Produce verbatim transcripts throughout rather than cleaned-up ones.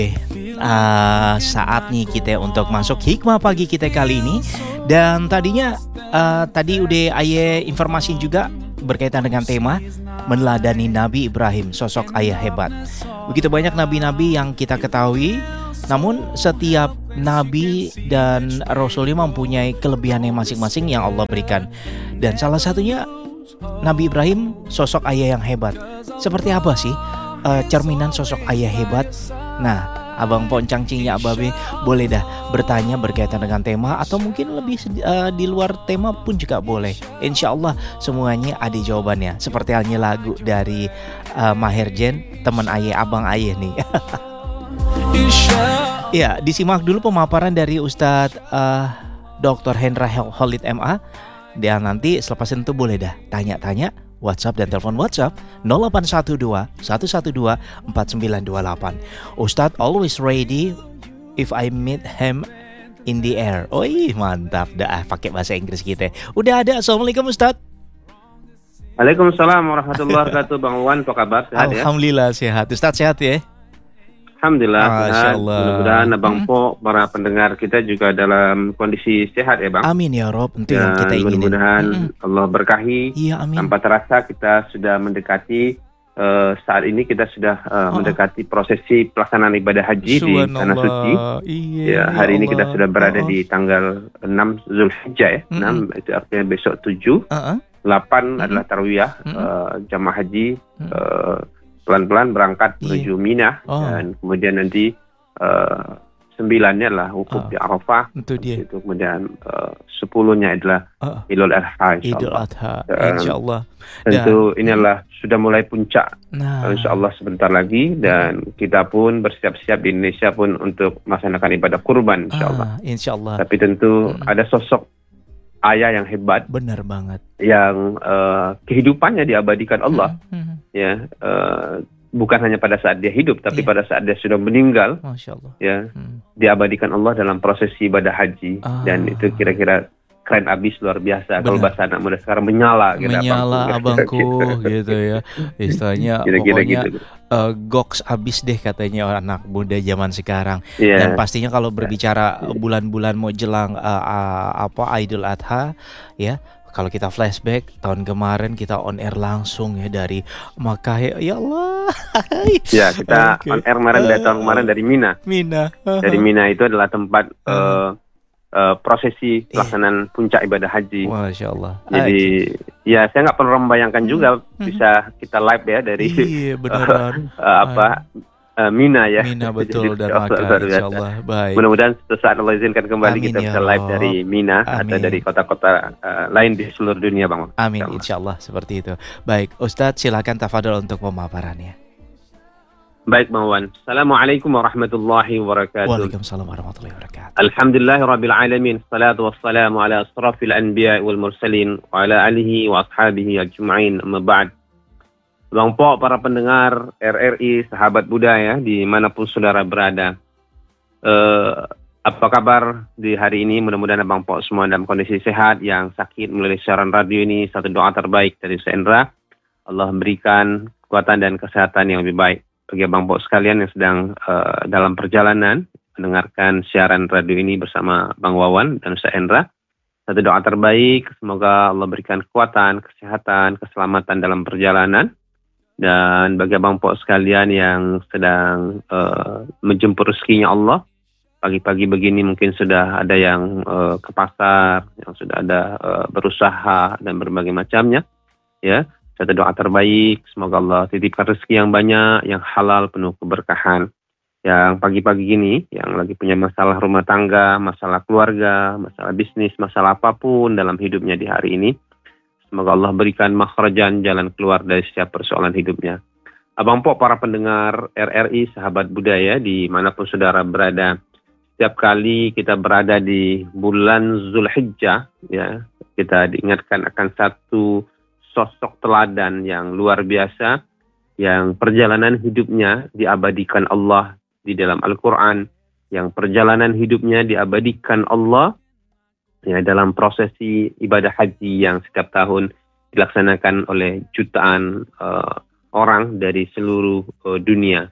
Uh, saatnya kita untuk masuk hikmah pagi kita kali ini. Dan tadinya uh, tadi udah ayah informasi juga berkaitan dengan tema meneladani Nabi Ibrahim, sosok ayah hebat. Begitu banyak nabi-nabi yang kita ketahui, namun setiap nabi dan rasulnya mempunyai kelebihannya masing-masing yang Allah berikan. Dan salah satunya Nabi Ibrahim, sosok ayah yang hebat. Seperti apa sih uh, cerminan sosok ayah hebat? Nah, Abang Poncang Cingnya Ababe boleh dah bertanya berkaitan dengan tema, atau mungkin lebih uh, di luar tema pun juga boleh. Insya Allah semuanya ada jawabannya. Seperti halnya lagu dari uh, Maher Zain, teman ayah abang ayah nih. Ya, disimak dulu pemaparan dari Ustadz uh, doktor Hendra Khalid M A. Dan nanti selepas itu boleh dah tanya-tanya WhatsApp dan telepon WhatsApp nol delapan satu dua satu satu dua empat sembilan dua delapan. Ustadz always ready if I meet him in the air. Oh iya, mantap dah pakai bahasa Inggris kita. Udah ada. Assalamualaikum Ustadz. Waalaikumsalam warahmatullahi wabarakatuh. Bang Wan, apa kabar? Sehat ya? Alhamdulillah sehat. Ustadz sehat ya? Alhamdulillah Masya sehat. Allah. Mudah-mudahan Abang Hmm. Po, para pendengar kita juga dalam kondisi sehat ya Bang. Amin ya Rob. Itu yang Dan kita inginin. mudah-mudahan Hmm. Allah berkahi. Iya amin. Tanpa terasa kita sudah mendekati uh, saat ini kita sudah uh, Oh. mendekati prosesi pelaksanaan ibadah haji di Tanah Suci. Iya, Ya, hari ini kita Allah. sudah berada Oh, oh. di tanggal enam Zulhijjah ya. Mm-mm. enam itu artinya besok tujuh. Uh-uh. delapan Mm-mm. adalah tarwiyah, Mm-mm. uh, jamaah haji Mm-mm. uh, pelan-pelan berangkat Iya. menuju Mina. Oh. Dan kemudian nanti uh, sembilannya adalah wukuf Oh. di Arafah. Itu dia. Itu kemudian uh, sepuluhnya adalah Uh, Idul Adha Idul insyaallah. Adha, Dan insya Allah. Tentu ini adalah sudah mulai puncak Nah, insyaallah sebentar lagi, dan kita pun bersiap-siap di Indonesia pun untuk melaksanakan ibadah kurban insyaallah. ah, insya Allah. Tapi tentu Mm-mm. ada sosok ayah yang hebat Benar banget. yang uh, kehidupannya diabadikan Allah. Hmm, Ya, uh, bukan hanya pada saat dia hidup, tapi Iya. pada saat dia sudah meninggal, Masya Allah. ya, Hmm. diabadikan Allah dalam prosesi ibadah haji. Ah. Dan itu kira-kira keren abis, luar biasa. Kalau Benar. bahasa anak muda sekarang menyala, gitu, Menyala abangku. abangku gitu ya. Istilahnya Kira-kira pokoknya gitu. uh, goks abis deh katanya orang anak muda zaman sekarang. Iya. Dan pastinya kalau berbicara bulan-bulan mau jelang uh, uh, apa Idul Adha ya. Kalau kita flashback tahun kemarin kita on air langsung ya dari Makkah, ya Allah. Ya, kita Oke. on air kemarin dari tahun kemarin dari Mina. Mina. Dari Mina itu adalah tempat uh, uh, prosesi pelaksanaan puncak ibadah haji. Masya Allah. Jadi ya saya nggak perlu membayangkan juga Hmm. bisa kita live ya dari Iya beneran. uh, apa uh, Mina ya. Mina betul. Jadi, Dan Allah, Makkah luar biasa. insya Allah. Baik. Mudah-mudahan suatu saat Allah izinkan kembali Amin kita ya bisa live Rob. dari Mina atau Amin. dari kota-kota uh, lain di seluruh dunia Bang. Amin Insyaallah. insya Allah seperti itu. Baik Ustadz silakan tafadhol untuk pemaparannya. Baik Bang Wan. Assalamualaikum warahmatullahi wabarakatuh. Waalaikumsalam warahmatullahi wabarakatuh. Alhamdulillahi rabbil alamin. Salatu wassalamu ala asrafil anbiya wal mursalin wa ala alihi wa ashabihi ajma'in. Amma ba'd. Bang Po, para pendengar R R I, sahabat budaya dimanapun saudara berada. Eh, apa kabar di hari ini? Mudah-mudahan Bang Po semua dalam kondisi sehat. Yang sakit melalui siaran radio ini, satu doa terbaik dari Sendra. Allah memberikan kekuatan dan kesehatan yang lebih baik bagi Bang Po sekalian yang sedang uh, dalam perjalanan mendengarkan siaran radio ini bersama Bang Wawan dan Ustaz Hendra. Satu doa terbaik, semoga Allah berikan kekuatan, kesehatan, keselamatan dalam perjalanan. Dan bagi Bang Po sekalian yang sedang uh, menjemput rezekinya Allah, pagi-pagi begini mungkin sudah ada yang uh, ke pasar, yang sudah ada uh, berusaha dan berbagai macamnya, ya. Satu doa terbaik, semoga Allah titipkan rezeki yang banyak, yang halal, penuh keberkahan. Yang pagi-pagi gini, yang lagi punya masalah rumah tangga, masalah keluarga, masalah bisnis, masalah apapun dalam hidupnya di hari ini, semoga Allah berikan makhrajan, jalan keluar dari setiap persoalan hidupnya. Abang Po, para pendengar R R I, sahabat budaya, dimanapun saudara berada, setiap kali kita berada di bulan Zulhijjah, ya, kita diingatkan akan satu sosok teladan yang luar biasa, yang perjalanan hidupnya diabadikan Allah di dalam Al-Quran, yang perjalanan hidupnya diabadikan Allah ya dalam prosesi ibadah haji yang setiap tahun dilaksanakan oleh jutaan uh, orang dari seluruh uh, dunia.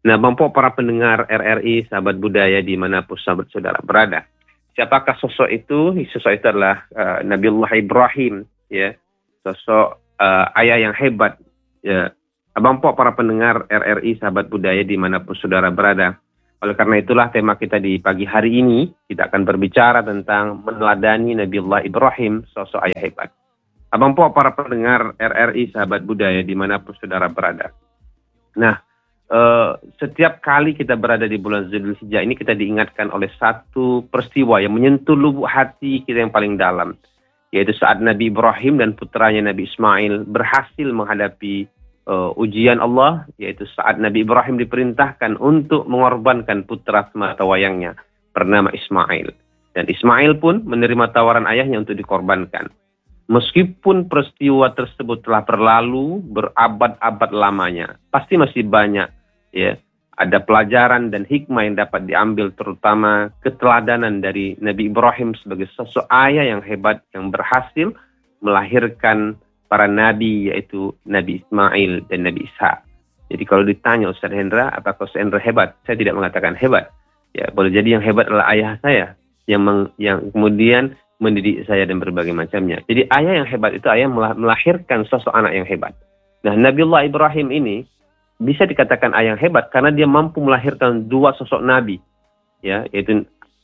Nah, Bapak para pendengar R R I, sahabat budaya dimanapun sahabat saudara berada. Siapakah sosok itu? Sosok itu adalah uh, Nabiullah Ibrahim, ya, sosok uh, ayah yang hebat. Ya, Abang Po para pendengar R R I, sahabat budaya dimanapun saudara berada. Oleh karena itulah tema kita di pagi hari ini, kita akan berbicara tentang meneladani Nabiullah Ibrahim, sosok ayah hebat. Abang Po para pendengar R R I, sahabat budaya dimanapun saudara berada. Nah, Uh, setiap kali kita berada di bulan Zulhijjah ini kita diingatkan oleh satu peristiwa yang menyentuh lubuk hati kita yang paling dalam, yaitu saat Nabi Ibrahim dan putranya Nabi Ismail berhasil menghadapi uh, ujian Allah, yaitu saat Nabi Ibrahim diperintahkan untuk mengorbankan putra semata wayangnya bernama Ismail, dan Ismail pun menerima tawaran ayahnya untuk dikorbankan. Meskipun peristiwa tersebut telah berlalu berabad-abad lamanya, pasti masih banyak, ya, ada pelajaran dan hikmah yang dapat diambil, terutama keteladanan dari Nabi Ibrahim sebagai sosok ayah yang hebat yang berhasil melahirkan para nabi, yaitu Nabi Ismail dan Nabi Ishak. Jadi kalau ditanya Ustaz Hendra, apakah Ustaz Hendra hebat? Saya tidak mengatakan hebat. Ya, boleh jadi yang hebat adalah ayah saya yang meng, yang kemudian mendidik saya dan berbagai macamnya. Jadi ayah yang hebat itu ayah melahirkan sosok anak yang hebat. Nah, Nabiullah Ibrahim ini bisa dikatakan ayah yang hebat karena dia mampu melahirkan dua sosok nabi, ya, yaitu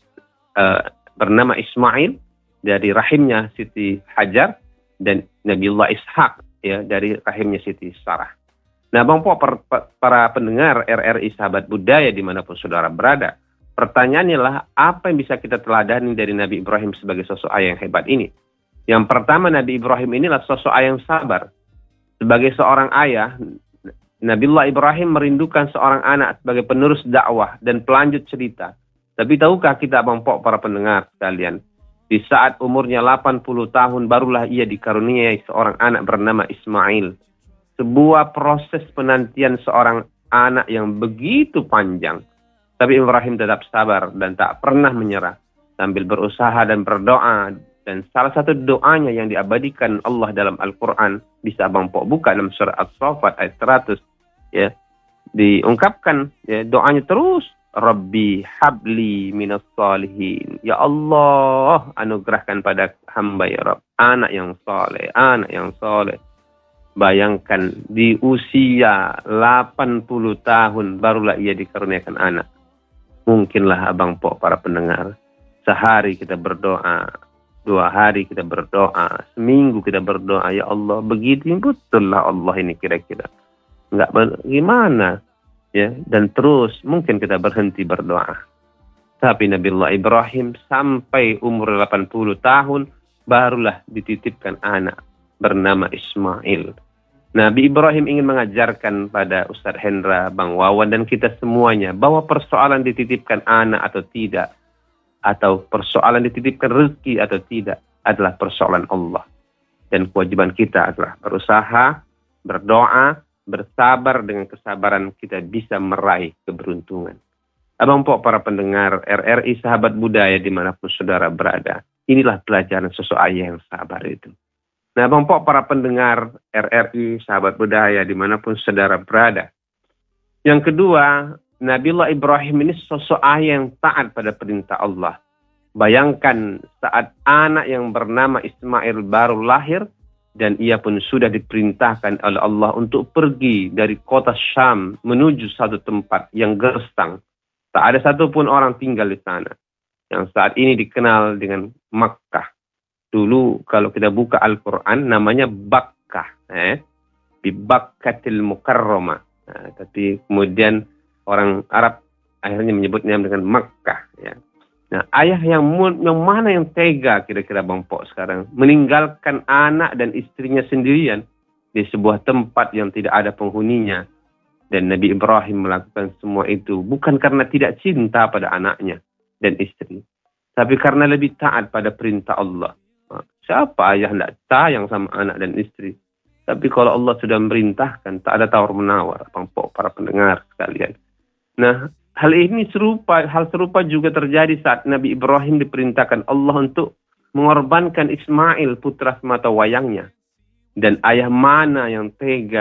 uh, bernama Ismail dari rahimnya Siti Hajar dan Nabiullah Ishak, ya, dari rahimnya Siti Sarah. Nah, Bang Po, per, per, para pendengar R R I, sahabat budaya dimanapun saudara berada, pertanyaannya adalah apa yang bisa kita teladani dari Nabi Ibrahim sebagai sosok ayah yang hebat ini? Yang pertama, Nabi Ibrahim inilah sosok ayah yang sabar. Sebagai seorang ayah, Nabiullah Ibrahim merindukan seorang anak sebagai penerus dakwah dan pelanjut cerita. Tapi tahukah kita, Bang Pok, para pendengar sekalian, di saat umurnya delapan puluh tahun barulah ia dikaruniai seorang anak bernama Ismail. Sebuah proses penantian seorang anak yang begitu panjang. Tapi Ibrahim tetap sabar dan tak pernah menyerah sambil berusaha dan berdoa. Dan salah satu doanya yang diabadikan Allah dalam Al-Quran, bisa Abang Pok buka dalam surah As-Saffat ayat seratus, ya, diungkapkan, ya, doanya terus, Rabbi habli minas salihin, ya Allah anugerahkan pada hamba ya Rabb anak yang soleh, anak yang soleh. Bayangkan di usia delapan puluh tahun barulah ia dikaruniakan anak. Mungkinlah Abang Po para pendengar, sehari kita berdoa, dua hari kita berdoa, seminggu kita berdoa, ya Allah begitu betul lah Allah ini kira-kira. Enggak bagaimana, ya, dan terus mungkin kita berhenti berdoa. Tapi Nabiullah Ibrahim sampai umur delapan puluh tahun barulah dititipkan anak bernama Ismail. Nabi Ibrahim ingin mengajarkan pada Ustadz Hendra, Bang Wawan, dan kita semuanya bahwa persoalan dititipkan anak atau tidak, atau persoalan dititipkan rezeki atau tidak, adalah persoalan Allah. Dan kewajiban kita adalah berusaha, berdoa, bersabar, dengan kesabaran kita bisa meraih keberuntungan. Abang Pok, para pendengar R R I, sahabat budaya dimanapun saudara berada, inilah pelajaran sosok ayah yang sabar itu. Nah, Bang Pok, para pendengar R R I, sahabat budaya dimanapun saudara berada. Yang kedua, Nabiullah Ibrahim ini sosok ayah yang taat pada perintah Allah. Bayangkan saat anak yang bernama Ismail baru lahir, dan ia pun sudah diperintahkan oleh Allah untuk pergi dari kota Syam menuju satu tempat yang gersang. Tak ada satupun orang tinggal di sana, yang saat ini dikenal dengan Makkah. Dulu kalau kita buka Al-Quran namanya Bakkah, eh? Di Bakkatil Mukarramah. Nah, tapi kemudian orang Arab akhirnya menyebutnya dengan Makkah, ya. Nah, ayah yang, yang mana yang tega kira-kira Bang Pok sekarang meninggalkan anak dan istrinya sendirian di sebuah tempat yang tidak ada penghuninya. Dan Nabi Ibrahim melakukan semua itu bukan karena tidak cinta pada anaknya dan istri, tapi karena lebih taat pada perintah Allah. Siapa ayah tidak sayang sama anak dan istri? Tapi kalau Allah sudah merintahkan, tak ada tawar-menawar, Bang Pok, para pendengar sekalian. Nah, hal ini serupa, hal serupa juga terjadi saat Nabi Ibrahim diperintahkan Allah untuk mengorbankan Ismail, putra semata wayangnya. Dan ayah mana yang tega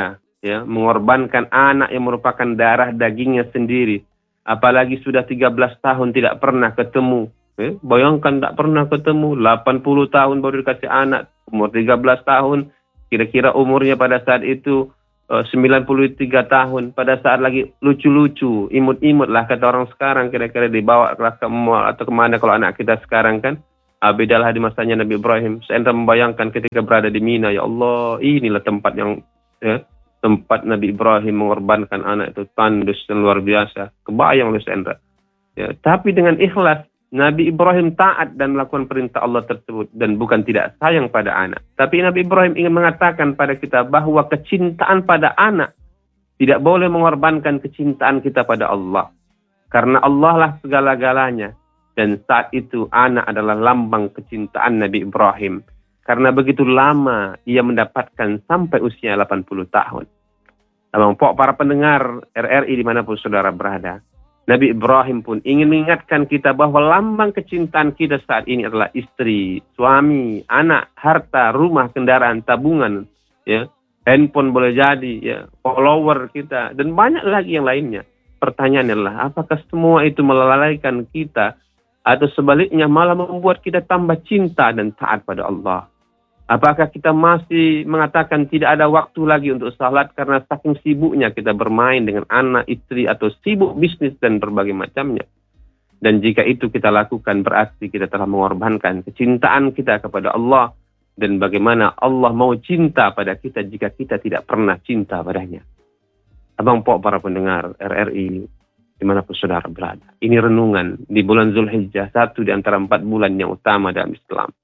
ya, mengorbankan anak yang merupakan darah dagingnya sendiri, apalagi sudah tiga belas tahun tidak pernah ketemu. Ya, bayangkan tak pernah ketemu, delapan puluh tahun baru dikasih anak, umur tiga belas tahun, kira-kira umurnya pada saat itu uh, sembilan puluh tiga tahun, pada saat lagi lucu-lucu, imut-imut lah kata orang sekarang, kira-kira dibawa ke mall atau kemana kalau anak kita sekarang kan. Uh, bedalah di masanya Nabi Ibrahim. Saya membayangkan ketika berada di Mina, ya Allah, inilah tempat yang ya, tempat Nabi Ibrahim mengorbankan anak itu, tandus dan luar biasa. Kebayang oleh Sendra. Ya, tapi dengan ikhlas, Nabi Ibrahim taat dan melakukan perintah Allah tersebut dan bukan tidak sayang pada anak. Tapi Nabi Ibrahim ingin mengatakan pada kita bahwa kecintaan pada anak tidak boleh mengorbankan kecintaan kita pada Allah. Karena Allah lah segala-galanya. Dan saat itu anak adalah lambang kecintaan Nabi Ibrahim. Karena begitu lama ia mendapatkan sampai usia delapan puluh tahun. Abang Pok, para pendengar R R I dimanapun saudara berada. Nabi Ibrahim pun ingin mengingatkan kita bahwa lambang kecintaan kita saat ini adalah istri, suami, anak, harta, rumah, kendaraan, tabungan, ya, handphone boleh jadi, ya, follower kita, dan banyak lagi yang lainnya. Pertanyaannya adalah, apakah semua itu melalaikan kita, atau sebaliknya malah membuat kita tambah cinta dan taat pada Allah? Apakah kita masih mengatakan tidak ada waktu lagi untuk salat karena saking sibuknya kita bermain dengan anak, istri, atau sibuk bisnis dan berbagai macamnya? Dan jika itu kita lakukan, berarti kita telah mengorbankan kecintaan kita kepada Allah. Dan bagaimana Allah mau cinta pada kita jika kita tidak pernah cinta padanya? Abang Pok, para pendengar R R I dimanapun saudara berada. Ini renungan di bulan Zulhijjah, satu di antara empat bulan yang utama dalam Islam.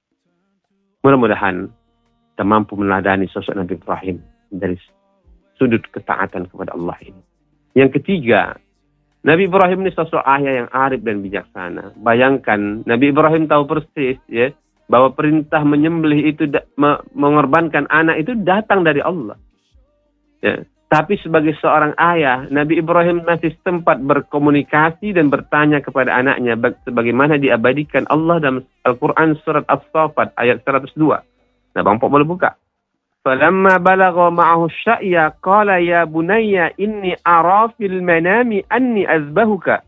Mudah-mudahan kita mampu meneladani sosok Nabi Ibrahim dari sudut ketaatan kepada Allah ini. Yang ketiga, Nabi Ibrahim ini sosok ayah yang arif dan bijaksana. Bayangkan, Nabi Ibrahim tahu persis ya bahwa perintah menyembelih itu da- me- mengorbankan anak itu datang dari Allah. Ya. Tapi sebagai seorang ayah, Nabi Ibrahim masih sempat berkomunikasi dan bertanya kepada anaknya sebagaimana diabadikan Allah dalam Al-Quran surat As-Saffat ayat seratus dua. Nah, Bang Pok boleh buka. Falamma balagha ma'ahu sya'ya qala ya bunayya inni ara fil manami anni azbahuka.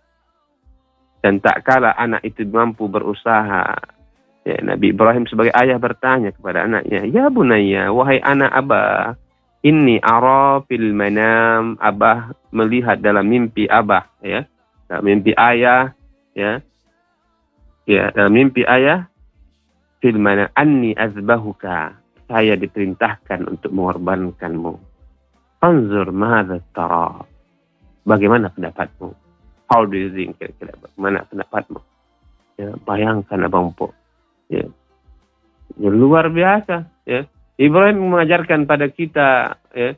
Dan tak kala anak itu mampu berusaha, ya, Nabi Ibrahim sebagai ayah bertanya kepada anaknya, ya bunayya, wahai anak abah, Inni ara fil manam, abah melihat dalam mimpi abah, ya, dalam mimpi ayah, ya, ya, dalam mimpi ayah, fil manam anni azbahuka, saya diperintahkan untuk mengorbankanmu. Anzur madza tara, bagaimana pendapatmu? How do you think, kira-kira bagaimana pendapatmu? Ya, bayangkan Abang Pok, ya, ya luar biasa, ya. Ibrahim mengajarkan pada kita ya,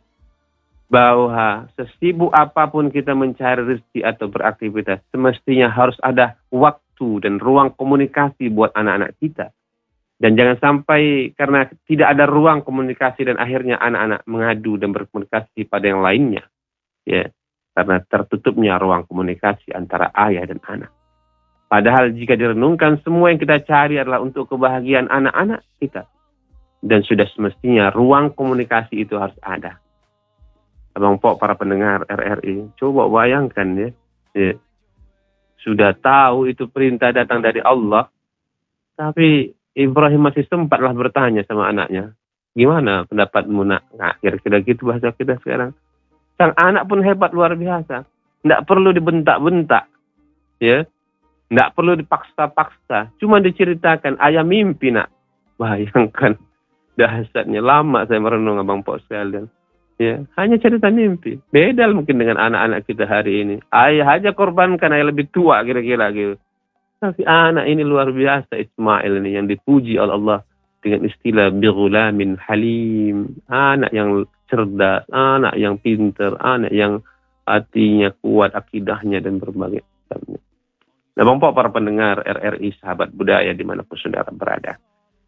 bahwa sesibuk apapun kita mencari rezeki atau beraktivitas, semestinya harus ada waktu dan ruang komunikasi buat anak-anak kita. Dan jangan sampai karena tidak ada ruang komunikasi dan akhirnya anak-anak mengadu dan berkomunikasi pada yang lainnya. Ya, karena tertutupnya ruang komunikasi antara ayah dan anak. Padahal jika direnungkan, semua yang kita cari adalah untuk kebahagiaan anak-anak kita. Dan sudah semestinya ruang komunikasi itu harus ada. Abang Pok, para pendengar R R I, coba bayangkan ya, ya, sudah tahu itu perintah datang dari Allah, tapi Ibrahim masih sempatlah bertanya sama anaknya, gimana pendapatmu nak? Nah, kira-kira gitu bahasa kita sekarang. Sang anak pun hebat luar biasa, tidak perlu dibentak-bentak, ya, tidak perlu dipaksa-paksa, cuma diceritakan, ayah mimpi nak. Bayangkan. Dahsyatnya, lama saya merenung Abang Pok sekalian. Ya, hanya cerita mimpi. Beda mungkin dengan anak-anak kita hari ini. Ayah aja korbankan, ayah lebih tua kira-kira gitu. Tapi anak ini luar biasa, Ismail ini yang dipuji oleh Allah dengan istilah bighulamin halim. Anak yang cerdas, anak yang pintar, anak yang hatinya kuat, akidahnya dan berbagai macamnya. Nah, Bang Pok, para pendengar R R I sahabat budaya dimanapun saudara berada.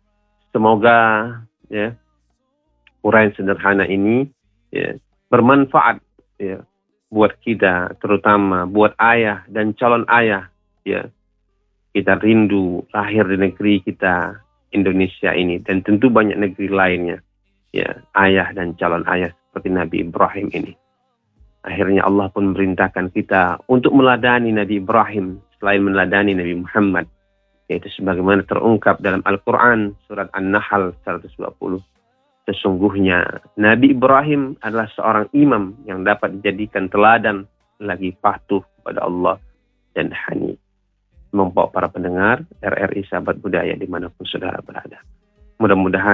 Semoga ya, uraian sederhana ini ya, bermanfaat ya, buat kita, terutama buat ayah dan calon ayah ya. Kita rindu lahir di negeri kita Indonesia ini dan tentu banyak negeri lainnya ya, ayah dan calon ayah seperti Nabi Ibrahim ini. Akhirnya Allah pun memerintahkan kita untuk meladani Nabi Ibrahim selain meladani Nabi Muhammad, yaitu sebagaimana terungkap dalam Al-Quran surat An-Nahl seratus dua puluh. Sesungguhnya Nabi Ibrahim adalah seorang imam yang dapat dijadikan teladan, lagi patuh kepada Allah dan hanif. Membawa para pendengar R R I Sahabat Budaya dimanapun saudara berada. Mudah-mudahan